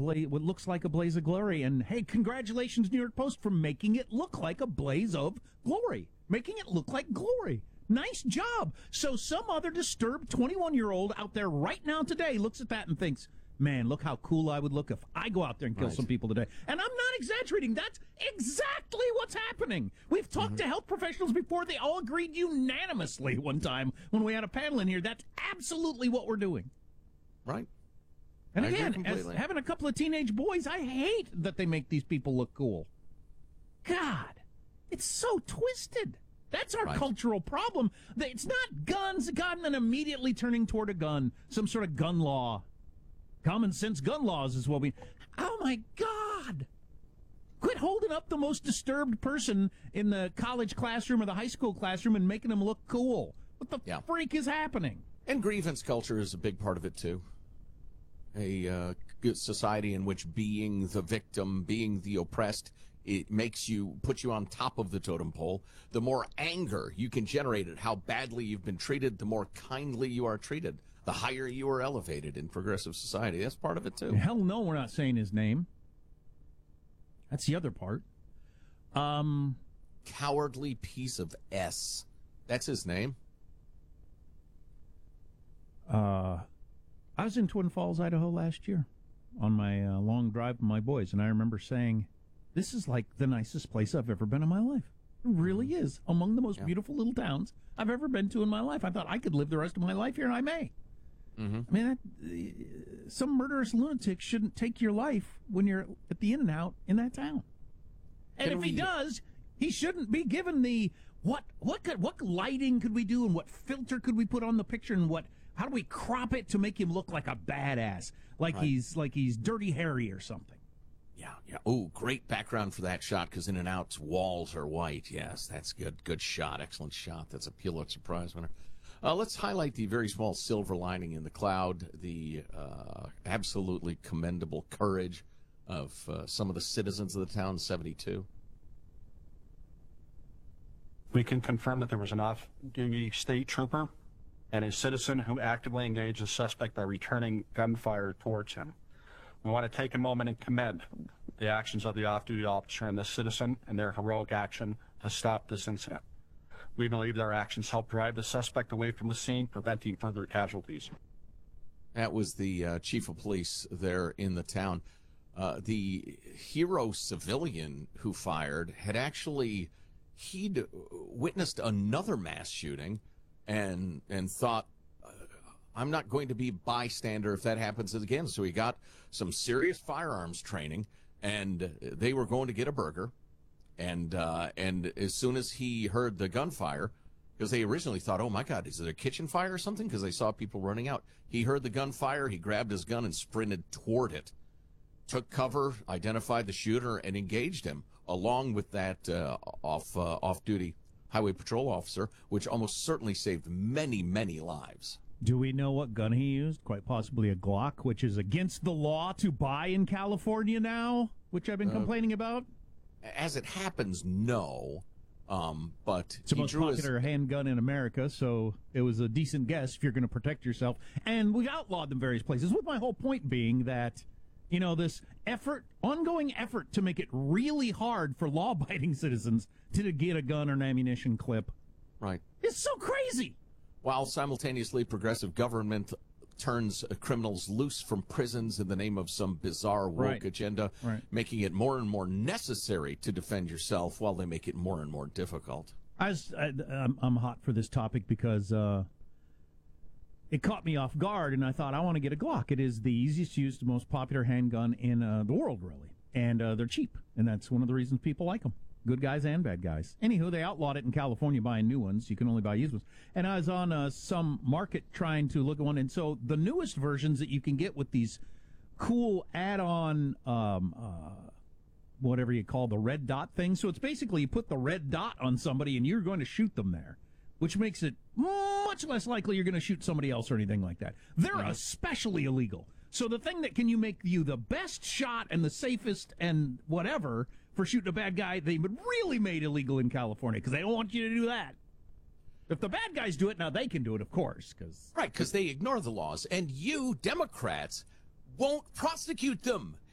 what looks like a blaze of glory. And hey, congratulations, New York Post, for making it look like a blaze of glory, making it look like glory. Nice job. So some other disturbed 21-year-old out there right now today looks at that and thinks, man, look how cool I would look if I go out there and kill some people today. And I'm not exaggerating. That's exactly what's happening. We've talked to health professionals before. They all agreed unanimously one time when we had a panel in here. That's absolutely what we're doing. Right. And again, as having a couple of teenage boys, I hate that they make these people look cool. God, it's so twisted. That's our cultural problem. It's not guns, God, and then immediately turning toward a gun, some sort of gun law. Common sense gun laws is what we... Oh, my God! Quit holding up the most disturbed person in the college classroom or the high school classroom and making them look cool. What the freak is happening? And grievance culture is a big part of it, too. A society in which being the victim, being the oppressed, it puts you on top of the totem pole. The more anger you can generate at how badly you've been treated, the more kindly you are treated. The higher you are elevated in progressive society. That's part of it, too. Hell no, we're not saying his name. That's the other part. Cowardly piece of S. That's his name. I was in Twin Falls, Idaho last year on my long drive with my boys, and I remember saying, this is like the nicest place I've ever been in my life. It really is. Among the most beautiful little towns I've ever been to in my life. I thought I could live the rest of my life here, and I may. I mean, some murderous lunatic shouldn't take your life when you're at the In-N-Out in that town. And if he does, he shouldn't be given the what lighting could we do and what filter could we put on the picture and how do we crop it to make him look like a badass, like he's Dirty Harry or something. Yeah. Oh, great background for that shot because In-N-Out's walls are white. Yes, that's good. Good shot. Excellent shot. That's a Pulitzer Prize winner. Let's highlight the very small silver lining in the cloud, the absolutely commendable courage of some of the citizens of the town, 72. We can confirm that there was an off-duty state trooper and a citizen who actively engaged the suspect by returning gunfire towards him. We want to take a moment and commend the actions of the off-duty officer and the citizen and their heroic action to stop this incident. We believe their actions helped drive the suspect away from the scene, preventing further casualties. That was the chief of police there in the town. The hero civilian who fired had he'd witnessed another mass shooting and thought, I'm not going to be a bystander if that happens again. So he got some serious firearms training, and they were going to get a burger. And as soon as he heard the gunfire, because they originally thought, oh, my God, is it a kitchen fire or something? Because they saw people running out. He heard the gunfire. He grabbed his gun and sprinted toward it, took cover, identified the shooter, and engaged him, along with that off-duty highway patrol officer, which almost certainly saved many, many lives. Do we know what gun he used? Quite possibly a Glock, which is against the law to buy in California now, which I've been complaining about. As it happens, no. But it's the most popular handgun in America, so it was a decent guess if you're going to protect yourself. And we outlawed them various places, with my whole point being that, this ongoing effort to make it really hard for law-abiding citizens to get a gun or an ammunition clip. Right. It's so crazy. While simultaneously progressive government turns criminals loose from prisons in the name of some bizarre woke agenda, making it more and more necessary to defend yourself while they make it more and more difficult. I'm hot for this topic because it caught me off guard, and I thought, I want to get a Glock. It is the easiest used, most popular handgun in the world, really. And they're cheap, and that's one of the reasons people like them. Good guys and bad guys. Anywho, they outlawed it in California, buying new ones. You can only buy used ones. And I was on some market trying to look at one. And so the newest versions that you can get with these cool add-on, whatever you call the red dot thing. So it's basically you put the red dot on somebody and you're going to shoot them there, which makes it much less likely you're going to shoot somebody else or anything like that. They're especially illegal. So the thing that can make you the best shot and the safest and whatever for shooting a bad guy, they really made illegal in California because they don't want you to do that. If the bad guys do it, now they can do it, of course. Right, because they ignore the laws. And you, Democrats, won't prosecute them.